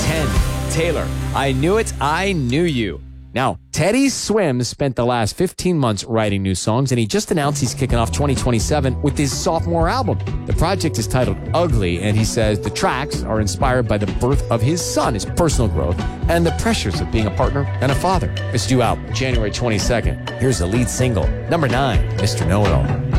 10, Taylor, I Knew It, I Knew You. Now, Teddy Swims spent the last 15 months writing new songs, and he just announced he's kicking off 2027 with his sophomore album. The project is titled Ugly, and he says the tracks are inspired by the birth of his son, his personal growth, and the pressures of being a partner and a father. It's due out January 22nd. Here's the lead single, number 9, Mr. Know-It-All.